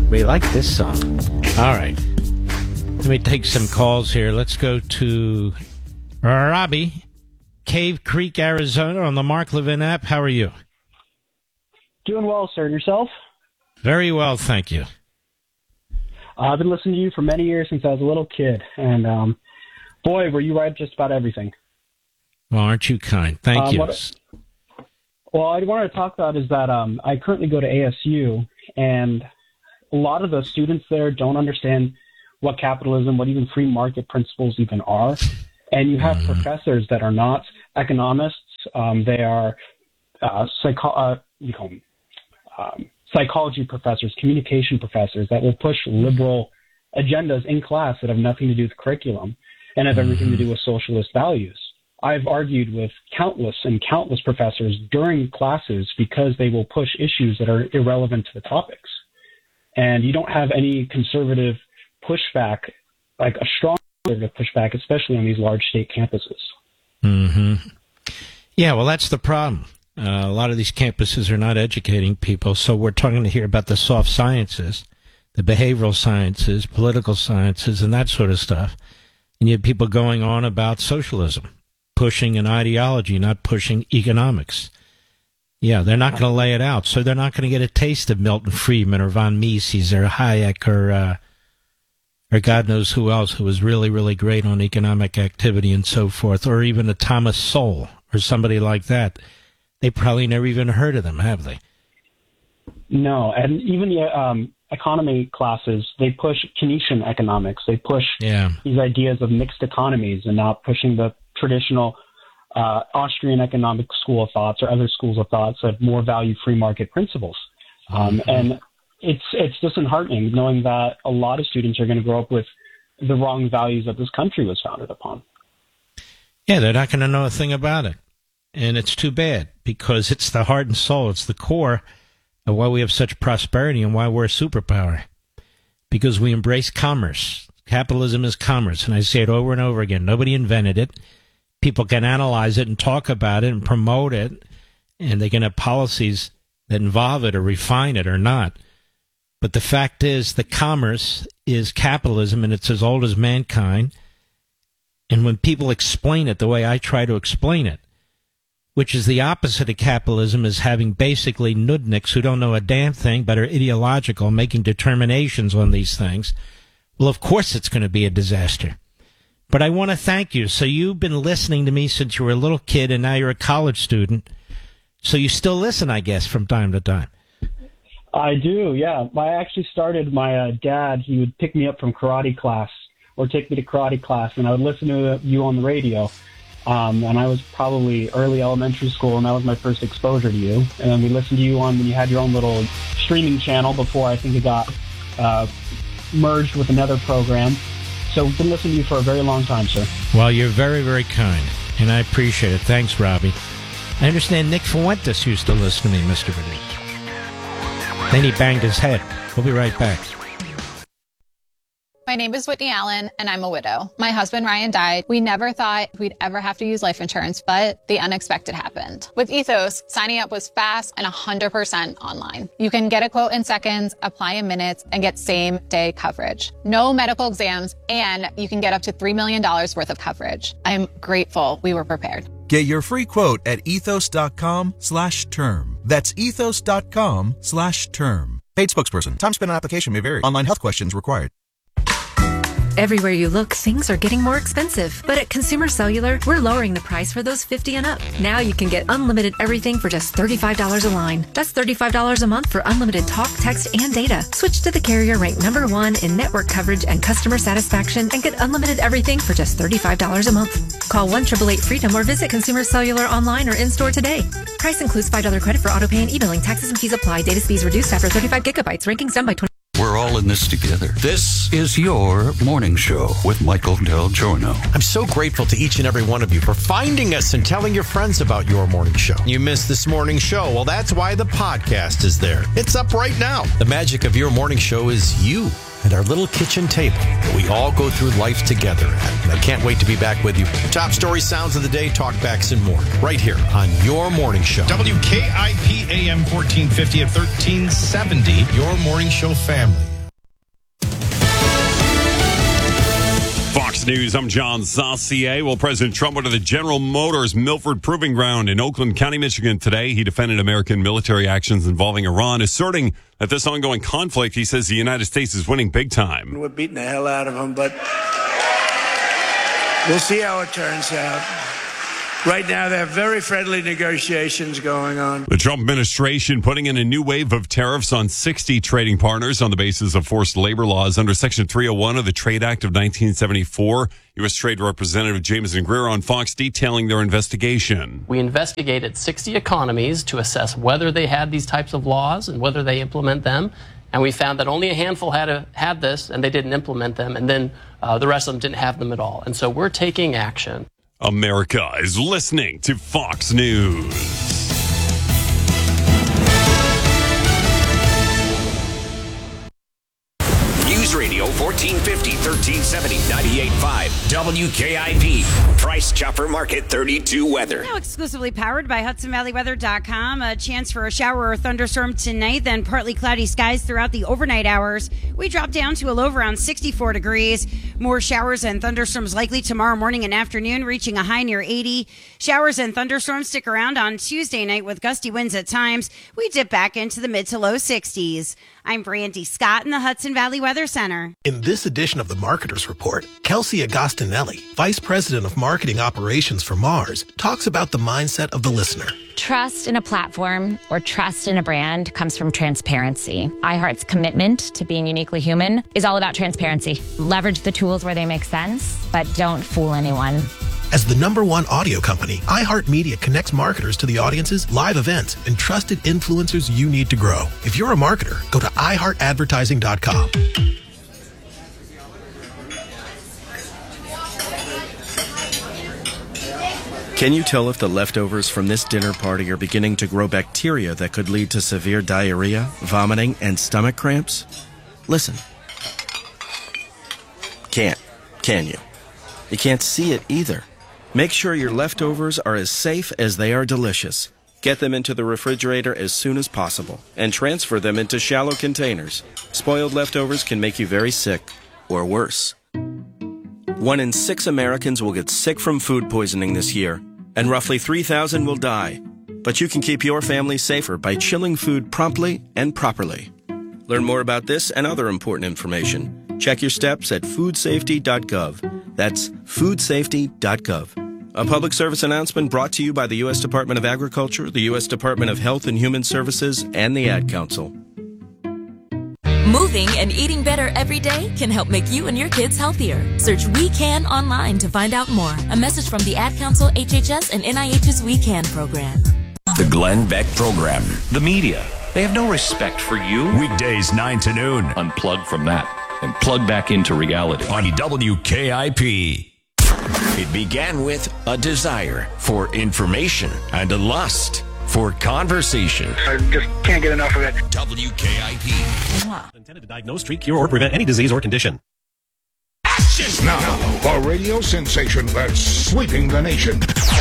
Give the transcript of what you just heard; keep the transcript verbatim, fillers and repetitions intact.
We like this song. All right. Let me take some calls here. Let's go to Robbie, Cave Creek, Arizona, on the Mark Levin app. How are you? Doing well, sir. And yourself? Very well, thank you. Uh, I've been listening to you for many years, since I was a little kid. And, um, boy, were you right just about everything. Well, aren't you kind? Thank um, you. What, well, I wanted to talk about is that um, I currently go to A S U, and a lot of the students there don't understand what capitalism, what even free market principles even are. And you have mm. professors that are not economists. Um, they are uh, psycho- uh, you know, um, psychology professors, communication professors that will push liberal agendas in class that have nothing to do with curriculum and have mm. everything to do with socialist values. I've argued with countless and countless professors during classes because they will push issues that are irrelevant to the topics. And you don't have any conservative pushback, like a strong conservative pushback, especially on these large state campuses. Mm-hmm. Yeah, well, that's the problem. Uh, a lot of these campuses are not educating people, so we're talking here about the soft sciences, the behavioral sciences, political sciences, and that sort of stuff. And you have people going on about socialism, pushing an ideology, not pushing economics. Yeah, they're not going to lay it out, so they're not going to get a taste of Milton Friedman or von Mises or Hayek or uh, or God knows who else who was really, really great on economic activity and so forth, or even a Thomas Sowell or somebody like that. They probably never even heard of them, have they? No, and even the um, economy classes, they push Keynesian economics. They push yeah. these ideas of mixed economies and not pushing the traditional uh, Austrian economic school of thoughts or other schools of thoughts that more value free market principles. Um, mm-hmm. And it's it's disheartening knowing that a lot of students are going to grow up with the wrong values that this country was founded upon. Yeah, they're not going to know a thing about it. And it's too bad, because it's the heart and soul. It's the core of why we have such prosperity and why we're a superpower. Because we embrace commerce. Capitalism is commerce. And I say it over and over again. Nobody invented it. People can analyze it and talk about it and promote it. And they can have policies that involve it or refine it or not. But the fact is, the commerce is capitalism, and it's as old as mankind. And when people explain it the way I try to explain it, which is the opposite of capitalism, is having basically nudniks who don't know a damn thing but are ideological, making determinations on these things, well, of course it's going to be a disaster. But I want to thank you. So you've been listening to me since you were a little kid, and now you're a college student. So you still listen, I guess, from time to time. I do, yeah. I actually started, my uh, dad, he would pick me up from karate class or take me to karate class, and I would listen to you on the radio. Um, and I was probably early elementary school, and that was my first exposure to you. And then we listened to you on when you had your own little streaming channel before I think it got uh, merged with another program. So we've been listening to you for a very long time, sir. Well, you're very, very kind, and I appreciate it. Thanks, Robbie. I understand Nick Fuentes used to listen to me, Mister Producer. Then he banged his head. We'll be right back. My name is Whitney Allen, and I'm a widow. My husband, Ryan, died. We never thought we'd ever have to use life insurance, but the unexpected happened. With Ethos, signing up was fast and one hundred percent online. You can get a quote in seconds, apply in minutes, and get same-day coverage. No medical exams, and you can get up to three million dollars worth of coverage. I'm grateful we were prepared. Get your free quote at ethos.com slash term. That's ethos.com slash term. Paid spokesperson. Time spent on application may vary. Online health questions required. Everywhere you look, things are getting more expensive. But at Consumer Cellular, we're lowering the price for those fifty and up. Now you can get unlimited everything for just thirty-five dollars a line. That's thirty-five dollars a month for unlimited talk, text, and data. Switch to the carrier ranked number one in network coverage and customer satisfaction and get unlimited everything for just thirty-five dollars a month. Call one eight eight eight freedom or visit Consumer Cellular online or in-store today. Price includes five dollars credit for auto pay and e-billing. Taxes and fees apply. Data speeds reduced after thirty-five gigabytes. Rankings done by twenty. We're all in this together. This is your morning show with Michael Del Giorno. I'm so grateful to each and every one of you for finding us and telling your friends about your morning show. You missed this morning show. Well, that's why the podcast is there. It's up right now. The magic of your morning show is you and our little kitchen table that we all go through life together at. And I can't wait to be back with you. Top story, sounds of the day, talkbacks, and more. Right here on your morning show. W K I P A M fourteen fifty at thirteen seventy. Your morning show family. Fox News, I'm John Saucier. Well, President Trump went to the General Motors Milford Proving Ground in Oakland County, Michigan today. He defended American military actions involving Iran, asserting that this ongoing conflict, he says the United States is winning big time. We're beating the hell out of them, but we'll see how it turns out. Right now, there are very friendly negotiations going on. The Trump administration putting in a new wave of tariffs on sixty trading partners on the basis of forced labor laws under Section three oh one of the Trade Act of nineteen seventy-four. U S. Trade Representative Jameson Greer on Fox detailing their investigation. We investigated sixty economies to assess whether they had these types of laws and whether they implement them. And we found that only a handful had a, had this, and they didn't implement them. And then uh, the rest of them didn't have them at all. And so we're taking action. America is listening to Fox News. News Radio fourteen fifty, thirteen seventy, ninety-eight point five W K I P. Price Chopper Market thirty-two weather. Now exclusively powered by Hudson Valley Weather dot com. A chance for a shower or thunderstorm tonight, then partly cloudy skies throughout the overnight hours. We drop down to a low of around sixty-four degrees. More showers and thunderstorms likely tomorrow morning and afternoon, reaching a high near eighty. Showers and thunderstorms stick around on Tuesday night with gusty winds at times. We dip back into the mid to low sixties. I'm Brandy Scott in the Hudson Valley Weather Center. In this edition of the Marketer's Report, Kelsey Agostinelli, Vice President of Marketing Operations for Mars, talks about the mindset of the listener. Trust in a platform or trust in a brand comes from transparency. iHeart's commitment to being uniquely human is all about transparency. Leverage the tools where they make sense, but don't fool anyone. As the number one audio company, iHeartMedia connects marketers to the audiences, live events, and trusted influencers you need to grow. If you're a marketer, go to i heart advertising dot com. Can you tell if the leftovers from this dinner party are beginning to grow bacteria that could lead to severe diarrhea, vomiting, and stomach cramps? Listen. Can't, can you? You can't see it either. Make sure your leftovers are as safe as they are delicious. Get them into the refrigerator as soon as possible and transfer them into shallow containers. Spoiled leftovers can make you very sick, or worse. One in six Americans will get sick from food poisoning this year, and roughly three thousand will die. But you can keep your family safer by chilling food promptly and properly. Learn more about this and other important information. Check your steps at food safety dot gov. That's food safety dot gov. A public service announcement brought to you by the U S Department of Agriculture, the U S Department of Health and Human Services, and the Ad Council. Moving and eating better every day can help make you and your kids healthier. Search We Can online to find out more. A message from the Ad Council, H H S, and N I H's We Can program. The Glenn Beck Program. The media, they have no respect for you. Weekdays nine to noon. Unplug from that and plug back into reality. On W K I P. It began with a desire for information and a lust for conversation. I just can't get enough of it. W K I P. Intended to diagnose, treat, cure, or prevent any disease or condition. Now, a radio sensation that's sweeping the nation.